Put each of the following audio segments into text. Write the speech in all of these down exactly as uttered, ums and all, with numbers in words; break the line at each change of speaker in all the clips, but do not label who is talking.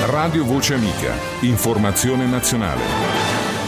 Radio Voce Amica. Informazione nazionale.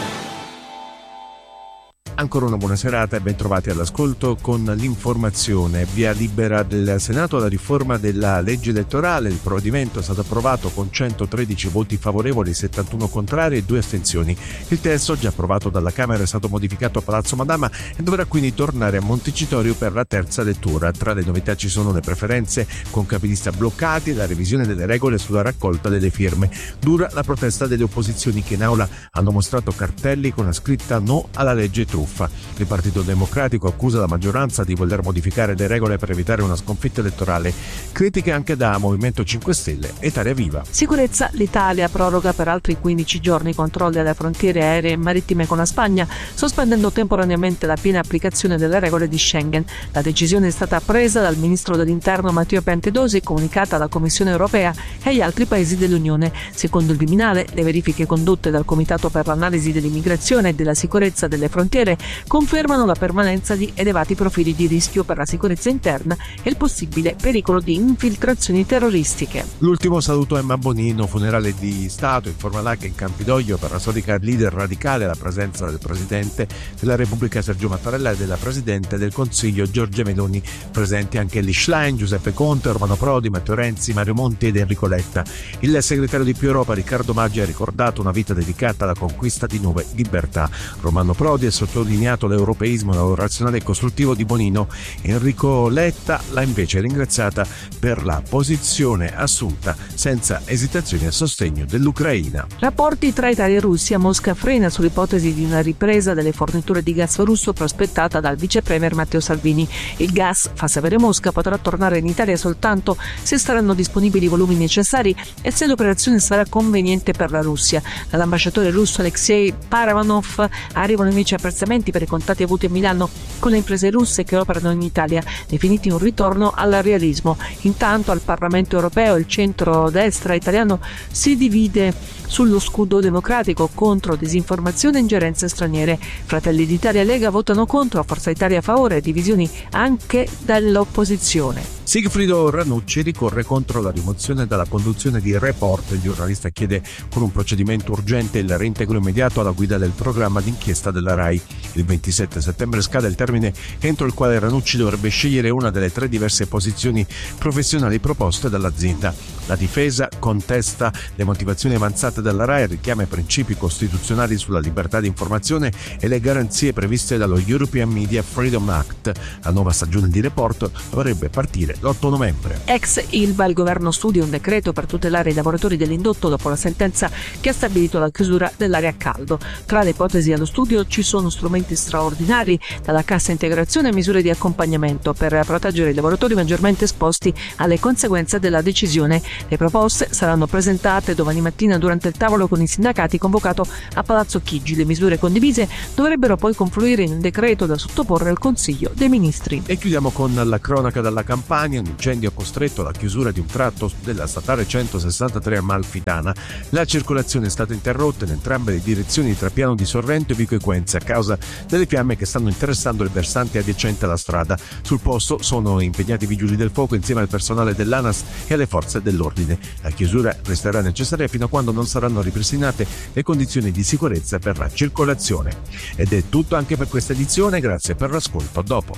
Ancora una buona serata e ben trovati all'ascolto con l'informazione. Via libera del Senato alla riforma della legge elettorale. Il provvedimento è stato approvato con centotredici voti favorevoli, settantuno contrari e due astensioni. Il testo, già approvato dalla Camera, è stato modificato a Palazzo Madama e dovrà quindi tornare a Montecitorio per la terza lettura. Tra le novità ci sono le preferenze con capilista bloccati e la revisione delle regole sulla raccolta delle firme. Dura la protesta delle opposizioni che in aula hanno mostrato cartelli con la scritta no alla legge truffa. Il Partito Democratico accusa la maggioranza di voler modificare le regole per evitare una sconfitta elettorale. Critiche anche da Movimento cinque Stelle e Italia Viva.
Sicurezza: l'Italia proroga per altri quindici giorni i controlli alle frontiere aeree e marittime con la Spagna, sospendendo temporaneamente la piena applicazione delle regole di Schengen. La decisione è stata presa dal ministro dell'Interno Matteo Piantedosi, comunicata alla Commissione europea e agli altri paesi dell'Unione. Secondo il Viminale, le verifiche condotte dal Comitato per l'analisi dell'immigrazione e della sicurezza delle frontiere confermano la permanenza di elevati profili di rischio per la sicurezza interna e il possibile pericolo di infiltrazioni terroristiche.
L'ultimo saluto a Emma Bonino, funerale di Stato, informa l'A C E in Campidoglio per la storica leader radicale, la presenza del Presidente della Repubblica Sergio Mattarella e della Presidente del Consiglio Giorgia Meloni. Presenti anche Elly Schlein, Giuseppe Conte, Romano Prodi, Matteo Renzi, Mario Monti ed Enrico Letta. Il segretario di Più Europa Riccardo Maggi ha ricordato una vita dedicata alla conquista di nuove libertà. Romano Prodi è sottolineato l'europeismo razionale e costruttivo di Bonino. Enrico Letta l'ha invece ringraziata per la posizione assunta senza esitazioni a sostegno dell'Ucraina.
Rapporti tra Italia e Russia. Mosca frena sull'ipotesi di una ripresa delle forniture di gas russo prospettata dal vice premier Matteo Salvini. Il gas, fa sapere Mosca, potrà tornare in Italia soltanto se saranno disponibili i volumi necessari e se l'operazione sarà conveniente per la Russia. Dall'ambasciatore russo Alexei Paravanov arrivano invece apprezzamenti per i contatti avuti a Milano con le imprese russe che operano in Italia, definiti un ritorno al realismo. Intanto al Parlamento europeo il centro-destra italiano si divide sullo scudo democratico contro disinformazione e ingerenze straniere. Fratelli d'Italia e Lega votano contro, Forza Italia a favore, divisioni anche dall'opposizione.
Sigfrido Ranucci ricorre contro la rimozione dalla conduzione di Report. Il giornalista chiede con un procedimento urgente il reintegro immediato alla guida del programma d'inchiesta della RAI. Il ventisette settembre scade il termine entro il quale Ranucci dovrebbe scegliere una delle tre diverse posizioni professionali proposte dall'azienda. La difesa contesta le motivazioni avanzate dalla RAI, richiama i principi costituzionali sulla libertà di informazione e le garanzie previste dallo European Media Freedom Act. La nuova stagione di Report dovrebbe partire l'otto novembre.
Ex Ilva, il governo studia un decreto per tutelare i lavoratori dell'indotto dopo la sentenza che ha stabilito la chiusura dell'area a caldo. Tra le ipotesi allo studio ci sono strumenti straordinari, dalla cassa integrazione a misure di accompagnamento per proteggere i lavoratori maggiormente esposti alle conseguenze della decisione. Le proposte saranno presentate domani mattina durante il tavolo con i sindacati convocato a Palazzo Chigi. Le misure condivise dovrebbero poi confluire in un decreto da sottoporre al Consiglio dei Ministri.
E chiudiamo con la cronaca dalla Campania. Un incendio ha costretto alla chiusura di un tratto della statale centosessantatré Amalfitana. La circolazione è stata interrotta in entrambe le direzioni tra Piano di Sorrento e Vico Equense a causa delle fiamme che stanno interessando il versante adiacente alla strada. Sul posto sono impegnati i vigili del fuoco insieme al personale dell'ANAS e alle forze dell'ordine. La chiusura resterà necessaria fino a quando non saranno ripristinate le condizioni di sicurezza per la circolazione. Ed è tutto anche per questa edizione, grazie per l'ascolto. A dopo.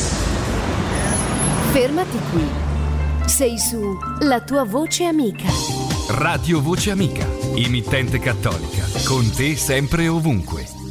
Fermati qui. Sei su La tua voce amica.
Radio Voce Amica, emittente cattolica, con te sempre e ovunque.